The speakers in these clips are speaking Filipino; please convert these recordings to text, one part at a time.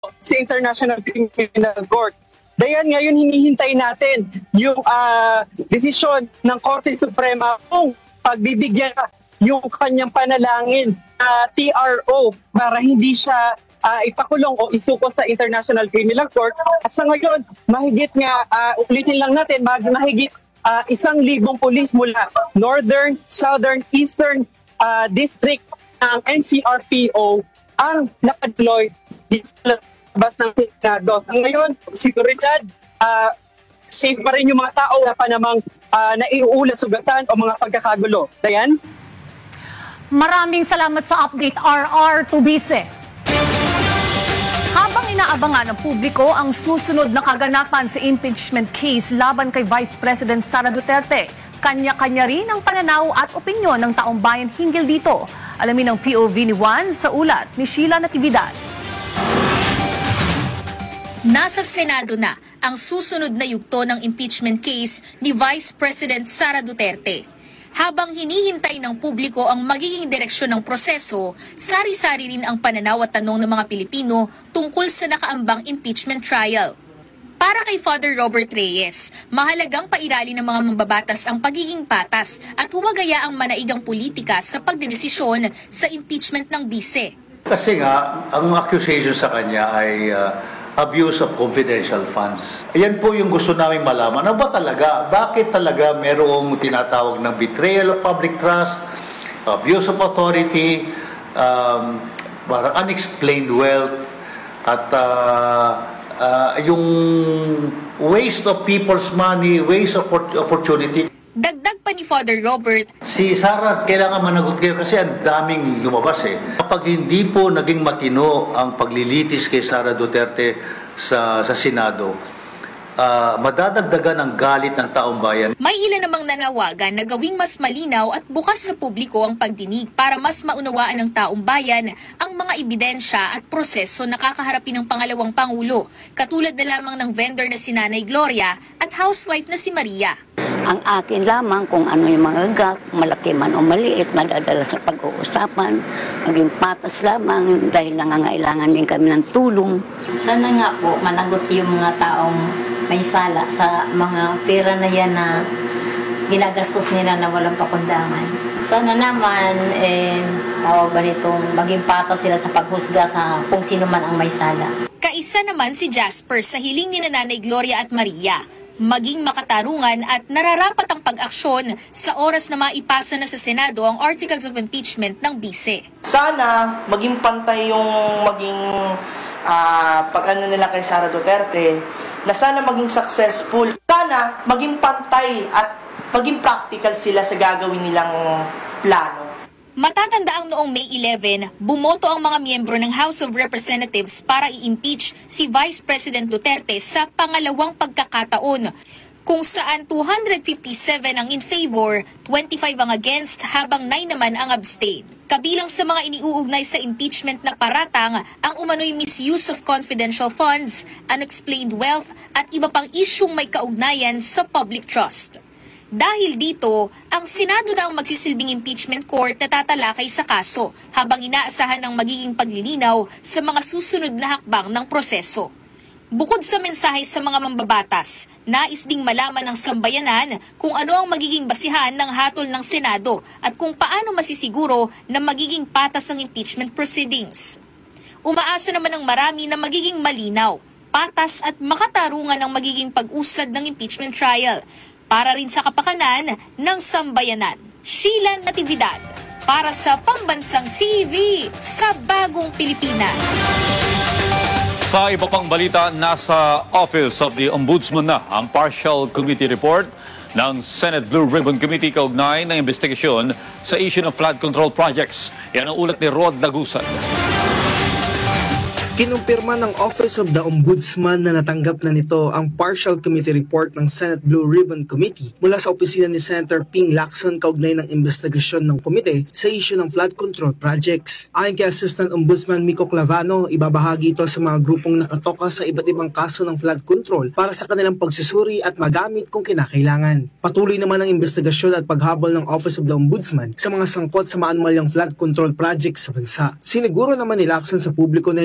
sa International Criminal Court. Dayan ngayon hinihintay natin yung desisyon ng Korte Suprema kung pagbibigyan yung kanyang panalangin TRO para hindi siya ipakulong o isuko sa International Criminal Court. At sa ngayon, mahigit nga, ulitin lang natin, mahigit 1,000 pulis mula Northern, Southern, Eastern District ng NCRPO ang nakadeploy sa labas ng Senado. Sa ngayon, seguridad, safe pa rin yung mga tao na pa namang naiuula sugatan o mga pagkakagulo. Dayan? Maraming salamat sa update, RR Tubise. Habang inaabangan ng publiko ang susunod na kaganapan sa impeachment case laban kay Vice President Sara Duterte, kanya-kanya rin ang pananaw at opinyon ng taong bayan hinggil dito. Alamin ang POV ni Juan sa ulat ni Sheila Natividad. Nasa Senado na ang susunod na yugto ng impeachment case ni Vice President Sara Duterte. Habang hinihintay ng publiko ang magiging direksyon ng proseso, sari-sari rin ang pananaw at tanong ng mga Pilipino tungkol sa nakaambang impeachment trial. Para kay Father Robert Reyes, mahalagang pairali ng mga mambabatas ang pagiging patas at huwag hayaang manaigang politika sa pagdedesisyon sa impeachment ng bise. Kasi nga, ang accusation sa kanya ay abuse of confidential funds. Ayan po yung gusto namin malaman. Ano ba talaga? Bakit talaga merong tinatawag ng betrayal of public trust, abuse of authority, parang unexplained wealth, at yung waste of people's money, waste of opportunity. Dagdag pa ni Father Robert, si Sara, kailangan managot kayo kasi ang daming lumabas eh. Kapag hindi po naging matino ang paglilitis kay Sara Duterte sa Senado, madadagdagan ang galit ng taong bayan. May ilan namang nanawagan na gawing mas malinaw at bukas sa publiko ang pagdinig para mas maunawaan ng taong bayan ang mga ebidensya at proseso na kakaharapin ng pangalawang Pangulo, katulad na lamang ng vendor na si Nanay Gloria at housewife na si Maria. Ang akin lamang kung ano yung mga gap, malaki man o maliit, madadala sa pag-uusapan, maging patas lamang dahil nangangailangan din kami ng tulong. Sana nga po managot yung mga taong may sala sa mga pera na yan na ginagastos nila na walang pakundangan. Sana naman, maging patas sila sa paghusga sa kung sino man ang may sala. Kaisa naman si Jasper sa hiling ni Nanay Gloria at Maria, maging makatarungan at nararapat ang pag-aksyon sa oras na maipasa na sa Senado ang Articles of Impeachment ng bise. Sana maging pantay yung pag-ano nila kay Sara Duterte, na sana maging successful. Sana maging pantay at maging practical sila sa gagawin nilang plano. Matatanda ang noong May 11, bumoto ang mga miyembro ng House of Representatives para i-impeach si Vice President Duterte sa pangalawang pagkakataon, kung saan 257 ang in favor, 25 ang against, habang 9 naman ang abstain. Kabilang sa mga iniuugnay sa impeachment na paratang ang umano'y misuse of confidential funds, unexplained wealth at iba pang isyung may kaugnayan sa public trust. Dahil dito, ang Senado na ang magsisilbing impeachment court na tatalakay sa kaso habang inaasahan ng magiging paglilinaw sa mga susunod na hakbang ng proseso. Bukod sa mensahe sa mga mambabatas, nais ding malaman ng sambayanan kung ano ang magiging basihan ng hatol ng Senado at kung paano masisiguro na magiging patas ang impeachment proceedings. Umaasa naman ng marami na magiging malinaw, patas at makatarungan ang magiging pag-usad ng impeachment trial, para rin sa kapakanan ng sambayanan. Sheila Natividad, para sa Pambansang TV sa Bagong Pilipinas. Sa iba pang balita, nasa Office of the Ombudsman na ang partial committee report ng Senate Blue Ribbon Committee kaugnay ng investigasyon sa issue ng flood control projects. Yan ang ulat ni Rod Lagusan. Kinumpirma ng Office of the Ombudsman na natanggap na nito ang partial committee report ng Senate Blue Ribbon Committee mula sa opisina ni Senator Ping Lacson kaugnay ng investigasyon ng komite sa issue ng flood control projects. Ayon kay Assistant Ombudsman Miko Clavano, ibabahagi ito sa mga grupong nakatoka sa iba't ibang kaso ng flood control para sa kanilang pagsusuri at magamit kung kinakailangan. Patuloy naman ang investigasyon at paghabol ng Office of the Ombudsman sa mga sangkot sa maanumalyang flood control projects sa bansa. Siniguro naman ni Lacson sa publiko na hindi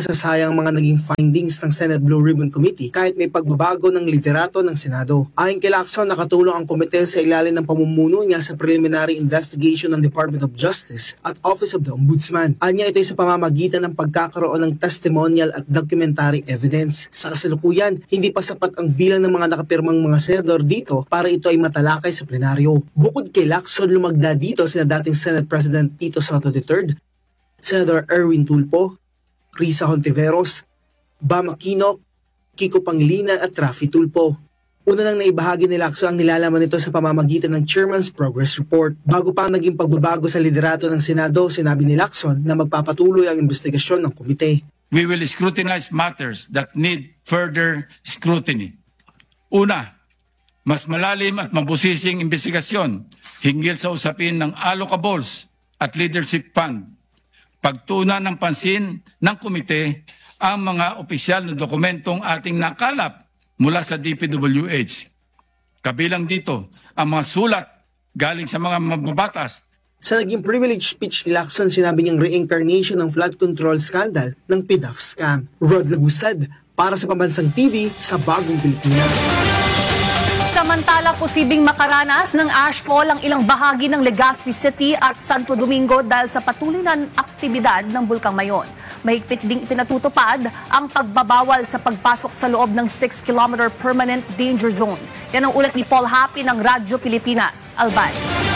masasayang mga naging findings ng Senate Blue Ribbon Committee kahit may pagbabago ng liderato ng Senado. Ayon kay Lacson, nakatulong ang komite sa ilalim ng pamumuno niya sa preliminary investigation ng Department of Justice at Office of the Ombudsman. Anya ito ay sa pamamagitan ng pagkakaroon ng testimonial at documentary evidence. Sa kasalukuyan, hindi pa sapat ang bilang ng mga nakapirmang mga senador dito para ito ay matalakay sa plenaryo. Bukod kay Lacson, lumagda dito sina dating Senate President Tito Sotto III, Senator Erwin Tulfo, Risa Hontiveros, Bam Aquino, Kiko Pangilinan at Raffy Tulfo. Una nang naibahagi ni Lacson ang nilalaman nito sa pamamagitan ng Chairman's Progress Report. Bago pa ang naging pagbabago sa liderato ng Senado, sinabi ni Lacson na magpapatuloy ang investigasyon ng komite. We will scrutinize matters that need further scrutiny. Una, mas malalim at mabusising investigasyon hinggil sa usapin ng allocables at leadership fund. Pagtuunan ng pansin ng komite ang mga opisyal na dokumentong ating nakalap mula sa DPWH. Kabilang dito ang mga sulat galing sa mga mababatas. Sa naging privilege speech ni Lacson, sinabi niyang reincarnation ng flood control scandal ng PDAF scam. Rod Lagusad, para sa Pambansang TV sa Bagong Pilipinas. Samantala, posibleng makaranas ng ashfall ang ilang bahagi ng Legazpi City at Santo Domingo dahil sa patuloy na aktibidad ng Bulkang Mayon. Mahigpit ding ipinatutupad ang pagbabawal sa pagpasok sa loob ng 6-kilometer permanent danger zone. Yan ang ulat ni Paul Happy ng Radyo Pilipinas. Albay.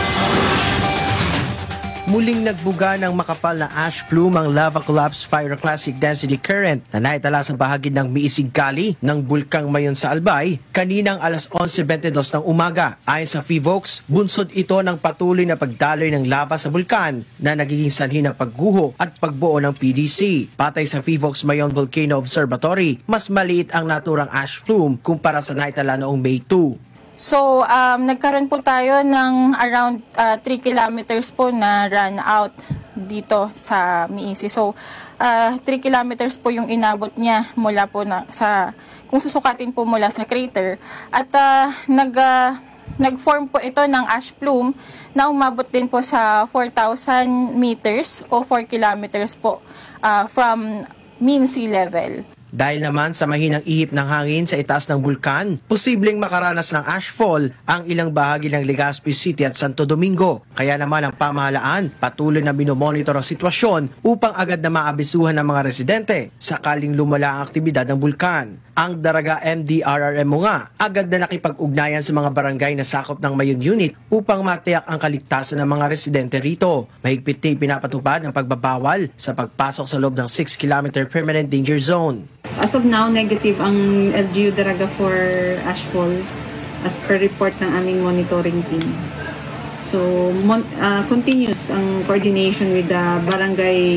Muling nagbuga ng makapal na ash plume ang lava collapse pyroclastic density current na naitala sa bahagi ng Miisig Kali ng Bulkang Mayon sa Albay kaninang alas 11:22 ng umaga. Ayon sa PHIVOLCS, bunsod ito ng patuloy na pagdaloy ng lava sa bulkan na nagiging sanhi ng pagguho at pagbuo ng PDC. Patay sa PHIVOLCS Mayon Volcano Observatory, mas maliit ang naturang ash plume kumpara sa naitala noong May 2. So, nagkaroon po tayo ng around 3 kilometers po na run out dito sa Miisi. So, 3 kilometers po yung inabot niya mula po kung susukatin po mula sa crater. At nag-form po ito ng ash plume na umabot din po sa 4,000 meters o 4 kilometers po from mean sea level. Dahil naman sa mahinang ihip ng hangin sa itaas ng bulkan, posibleng makaranas ng ashfall ang ilang bahagi ng Legazpi City at Santo Domingo. Kaya naman ang pamahalaan patuloy na binomonitor ang sitwasyon upang agad na maabisuhan ng mga residente sakaling lumala ang aktibidad ng bulkan. Ang Daraga MDRRMO nga agad na nakipag-ugnayan sa mga barangay na sakop ng Mayon Unit upang matiyak ang kaligtasan ng mga residente rito. Mahigpit din pinapatupad ang pagbabawal sa pagpasok sa loob ng 6-kilometer permanent danger zone. As of now, negative ang LGU Daraga for ashfall as per report ng aming monitoring team. So, continuous ang coordination with the barangay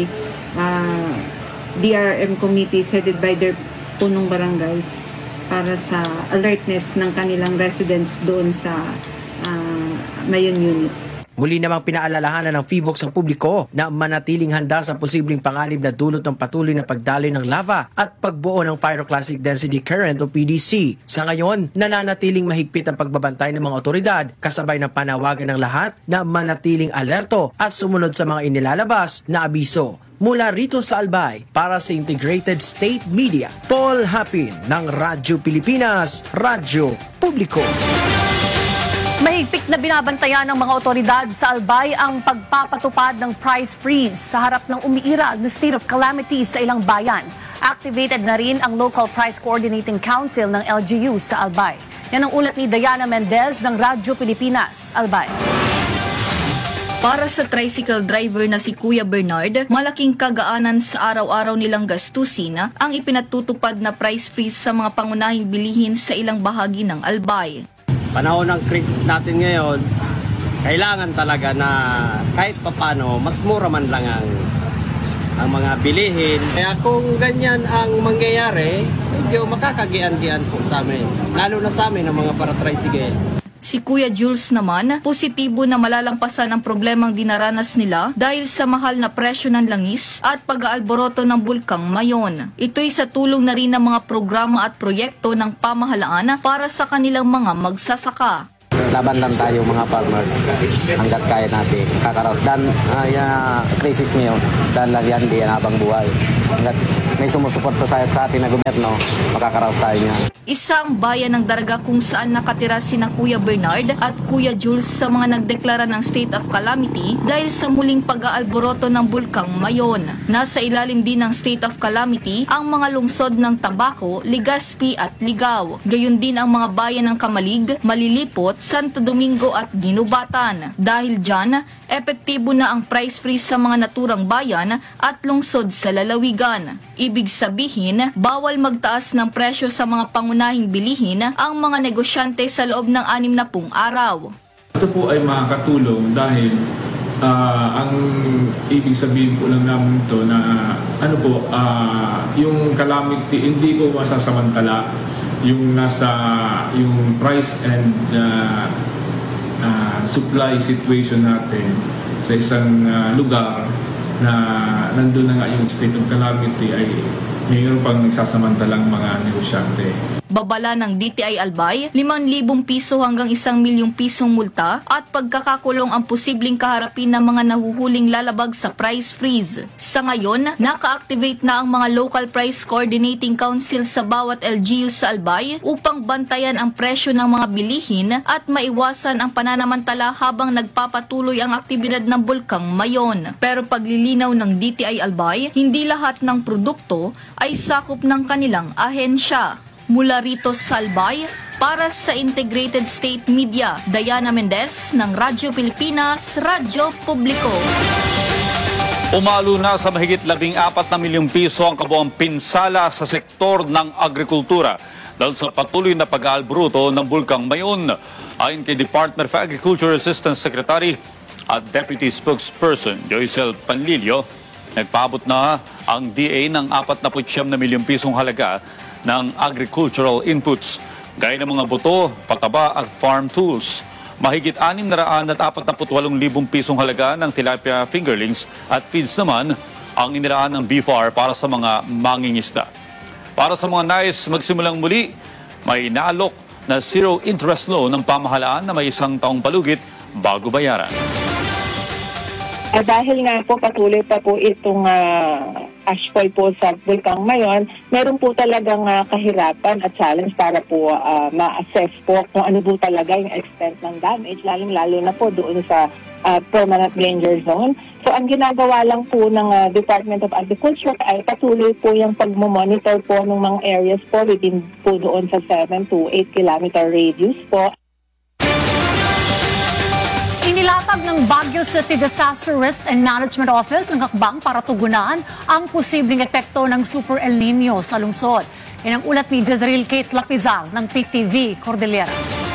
DRM committees headed by their punong barangays para sa alertness ng kanilang residents doon sa Mayon Unit. Muli namang pinaalalahanan ng PHIVOLCS ang publiko na manatiling handa sa posibleng panganib na dulot ng patuloy na pagdaloy ng lava at pagbuo ng pyroclastic density current o PDC. Sa ngayon, nananatiling mahigpit ang pagbabantay ng mga otoridad kasabay ng panawagan ng lahat na manatiling alerto at sumunod sa mga inilalabas na abiso. Mula rito sa Albay, para sa Integrated State Media, Paul Hapin ng Radyo Pilipinas, Radyo Publiko. Mahigpit na binabantayan ng mga otoridad sa Albay ang pagpapatupad ng price freeze sa harap ng umiirag na state of calamity sa ilang bayan. Activated na rin ang Local Price Coordinating Council ng LGU sa Albay. Yan ang ulat ni Diana Mendez ng Radyo Pilipinas, Albay. Para sa tricycle driver na si Kuya Bernard, malaking kagaanan sa araw-araw nilang gastusin ang ipinatutupad na price freeze sa mga pangunahing bilihin sa ilang bahagi ng Albay. Panahon ng krisis natin ngayon, kailangan talaga na kahit papano, mas mura man lang ang mga bilihin. Kaya kung ganyan ang mangyayari, medyo makakagian-gian po sa amin. Lalo na sa amin ang mga para-tricycle. Si Kuya Jules naman, positibo na malalampasan ang problemang dinaranas nila dahil sa mahal na presyo ng langis at pag-aalboroto ng Bulkang Mayon. Ito'y sa tulong na rin ng mga programa at proyekto ng pamahalaan para sa kanilang mga magsasaka. Laban lang tayo mga farmers hanggat kaya natin kakaraos. Dan krisis ngayon, dan lang yan, di yan habang buhay. Hanggat may sumusuporta sa atin na gobyerno, makakaraos tayo niya. Isang bayan ng Daraga kung saan nakatira sina Kuya Bernard at Kuya Jules sa mga nagdeklara ng state of calamity dahil sa muling pag-aalboroto ng Bulkang Mayon. Nasa ilalim din ng state of calamity ang mga lungsod ng Tabaco, Legazpi at Ligao. Gayon din ang mga bayan ng Kamalig, Malilipot, Santo Domingo at Ginubatan. Dahil dyan, epektibo na ang price freeze sa mga naturang bayan at lungsod sa lalawigan. Ibig sabihin, bawal magtaas ng presyo sa mga pangunahing bilihin ang mga negosyante sa loob ng 60 araw. Ito po ay makakatulong dahil ang ibig sabihin po lang namin ito na yung calamity hindi po masasamantala yung price and supply situation natin sa isang lugar na nandun na nga yung state of calamity ay mayroon pang nagsasamantalang mga negosyante. Babala ng DTI Albay, 5,000 piso hanggang 1,000,000 pisong multa at pagkakakulong ang posibleng kaharapin ng mga nahuhuling lalabag sa price freeze. Sa ngayon, naka-activate na ang mga Local Price Coordinating Council sa bawat LGU sa Albay upang bantayan ang presyo ng mga bilihin at maiwasan ang pananamantala habang nagpapatuloy ang aktibidad ng Bulkang Mayon. Pero paglilinaw ng DTI Albay, hindi lahat ng produkto ay sakop ng kanilang ahensya. Mula rito sa Albay, para sa Integrated State Media, Diana Mendez ng Radyo Pilipinas, Radyo Publiko. Umalo na sa mahigit 14 na milyong piso ang kabuang pinsala sa sektor ng agrikultura dahil sa patuloy na pag-aalboroto ng Bulkang Mayon. Ayon kay Department of Agriculture Assistant Secretary at Deputy Spokesperson Joycel Panlilio, nagpaabot na ang DA ng 49 na milyong pisong halaga ng agricultural inputs, gaya ng mga buto, pataba at farm tools. Mahigit 648,000 pisong halaga ng tilapia fingerlings at feeds naman ang iniraan ng BFAR para sa mga mangingisda. Para sa mga nais magsimulang muli, may inaalok na zero interest loan ng pamahalaan na may 1 taong palugit bago bayaran. Dahil nga po patuloy pa po itong ashfall po sa Bulkang Mayon, meron po talagang kahirapan at challenge para po ma-assess po kung ano po talaga yung extent ng damage, lalong-lalo na po doon sa permanent danger zone. So ang ginagawa lang po ng Department of Agriculture ay patuloy po yung pag-monitor po ng mga areas po within po doon sa 7 to 8 kilometer radius po. Inilatag ng Baguio City Disaster Risk and Management Office ang hakbang para tugunan ang posibleng epekto ng Super El Nino sa lungsod. Yan ang ulat ni Jezreel Kate Lapizal ng PTV Cordillera.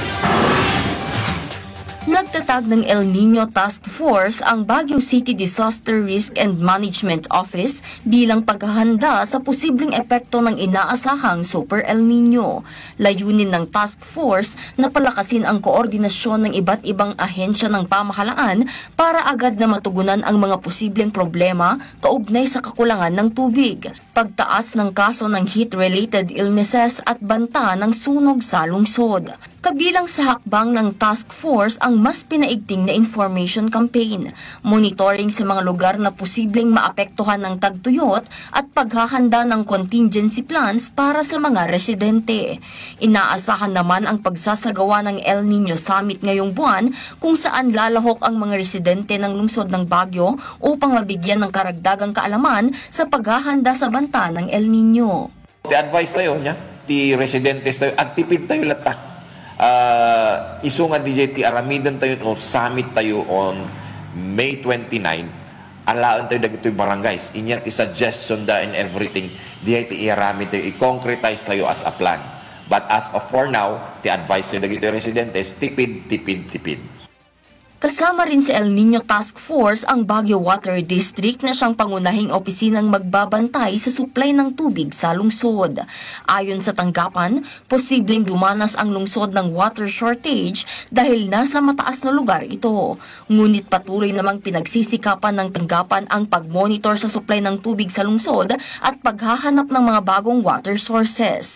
Nagtatag ng El Nino Task Force ang Baguio City Disaster Risk and Management Office bilang paghahanda sa posibleng epekto ng inaasahang Super El Nino. Layunin ng Task Force na palakasin ang koordinasyon ng iba't ibang ahensya ng pamahalaan para agad na matugunan ang mga posibleng problema kaugnay sa kakulangan ng tubig, pagtaas ng kaso ng heat-related illnesses at banta ng sunog sa lungsod. Kabilang sa hakbang ng Task Force ang mas pinaigting na information campaign, monitoring sa mga lugar na posibleng maapektuhan ng tagtuyot at paghahanda ng contingency plans para sa mga residente. Inaasahan naman ang pagsasagawa ng El Nino Summit ngayong buwan kung saan lalahok ang mga residente ng lungsod ng Baguio upang mabigyan ng karagdagang kaalaman sa paghahanda sa banta ng El Nino. Advice tayo niya, ti residentes tayo, agtipid tayo latak. Isungan DJT aramidan tayo o summit tayo on May 29. Alaan tayo dagito'y barangays. Inya ti suggestion da and everything. DJT iarami tayo, i-concretize tayo as a plan. But as of for now, ti advice tayo dagito'y residentes, tipid. Kasama rin sa El Nino Task Force ang Baguio Water District na siyang pangunahing opisinang magbabantay sa supply ng tubig sa lungsod. Ayon sa tanggapan, posibleng dumanas ang lungsod ng water shortage dahil nasa mataas na lugar ito. Ngunit patuloy namang pinagsisikapan ng tanggapan ang pag-monitor sa supply ng tubig sa lungsod at paghahanap ng mga bagong water sources.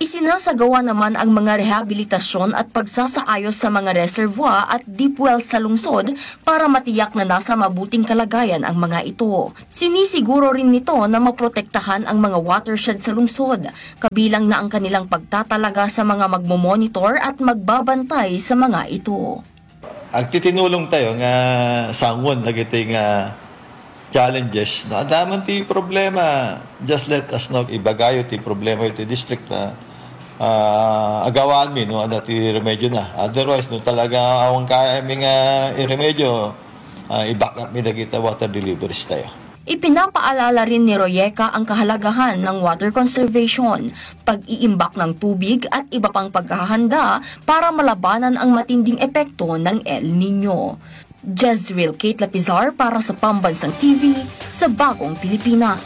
Isinasagawa naman ang mga rehabilitasyon at pagsasaayos sa mga reservoir at deep well sa lungsod para matiyak na nasa mabuting kalagayan ang mga ito. Sinisiguro rin nito na maprotektahan ang mga watershed sa lungsod, kabilang na ang kanilang pagtatalaga sa mga magmomonitor at magbabantay sa mga ito. Ang titinulong tayo nga sangon nagiti nga challenges na daman ti problema, just let us know ibagayo ti problema iti district na agawaan mi no ana ti remedyo na, otherwise no talaga awang kaya mi nga i-remedyo i-back up mi dagita water deliveries tayo. Ipinapaalala rin ni Royeca ang kahalagahan ng water conservation, pag-iimbak ng tubig at iba pang paghahanda para malabanan ang matinding epekto ng El Nino. Jezreel Kate Lapizar para sa Pambansang TV sa Bagong Pilipinas.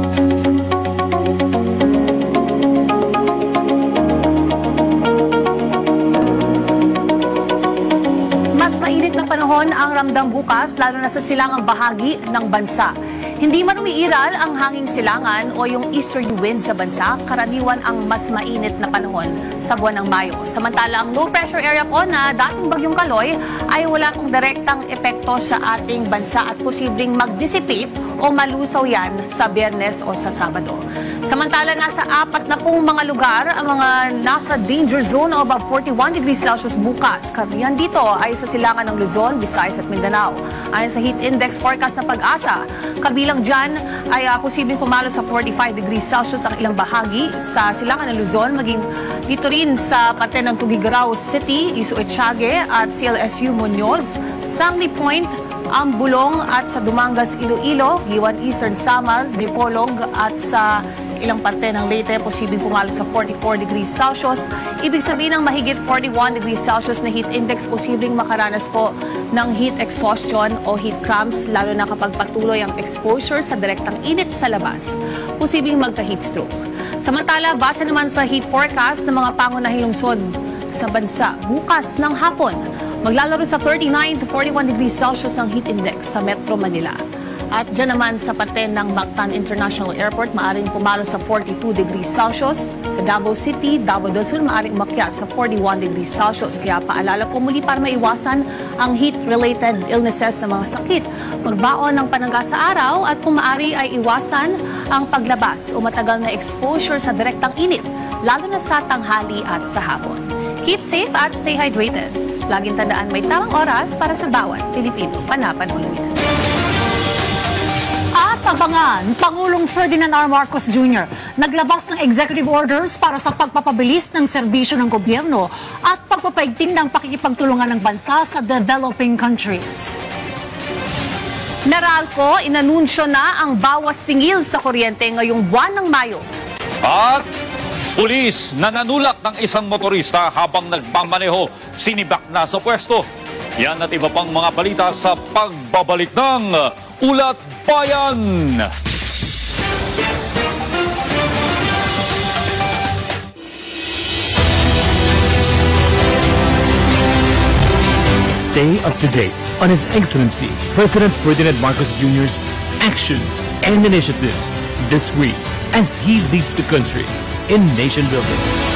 Mas mainit na panahon ang ramdam bukas lalo na sa silangang bahagi ng bansa. Hindi man umiiral ang hanging silangan o yung easterly wind sa bansa, karaniwan ang mas mainit na panahon sa buwan ng Mayo. Samantala, ang low pressure area po na dating bagyong Kaloy ay wala pong direktang epekto sa ating bansa at posibleng mag-dissipate o malusaw yan sa Biyernes o sa Sabado. Samantala, nasa 40 mga lugar ang mga nasa danger zone o above 41 degrees Celsius bukas. Karamihan dito ay sa silangan ng Luzon, Visayas at Mindanao. Ayon sa heat index forecast ng Pag-asa, kabilang dyan ay posibleng pumalo sa 45 degrees Celsius ang ilang bahagi sa silangan ng Luzon, maging dito rin sa parte ng Tugigaraw City, Iso Etiague at CLSU Muñoz, Sandy Point, Ambulong at sa Dumangas, Iloilo, Giwan Eastern Samar, Dipolog at sa ilang parte ng Leyte, posibleng pumalo sa 44 degrees Celsius. Ibig sabihin ng mahigit 41 degrees Celsius na heat index, posibleng makaranas po ng heat exhaustion o heat cramps, lalo na kapag patuloy ang exposure sa direktang init sa labas. Posibleng magka-heat stroke. Samantala, base naman sa heat forecast ng mga pangunahing lungsod sa bansa, bukas ng hapon, maglalaro sa 39 to 41 degrees Celsius ang heat index sa Metro Manila. At dyan naman sa parte ng Mactan International Airport, maaaring pumalo sa 42 degrees Celsius. Sa Davao City, Davao del Sur, maaaring umakyat sa 41 degrees Celsius. Kaya paalala po muli para maiwasan ang heat-related illnesses sa mga sakit. Magbaon ng panangga sa araw at kung maaari ay iwasan ang paglabas o matagal na exposure sa direktang init, lalo na sa tanghali at sa hapon. Keep safe at stay hydrated. Laging tandaan may tamang oras para sa bawat Pilipino. Panapanuluyan. At abangan, Pangulong Ferdinand R. Marcos Jr. naglabas ng executive orders para sa pagpapabilis ng serbisyo ng gobyerno at pagpapaigting ng pakikipagtulungan ng bansa sa developing countries. Meralco, inanunsyo na ang bawas singil sa kuryente ngayong buwan ng Mayo. At pulis na nanulak ng isang motorista habang nagmamaneho, sinibak na sa pwesto. Yan at iba pang mga balita sa pagbabalik ng Ulat Bayan. Stay up to date on His Excellency President Ferdinand Marcos Jr.'s actions and initiatives this week as he leads the country in nation building.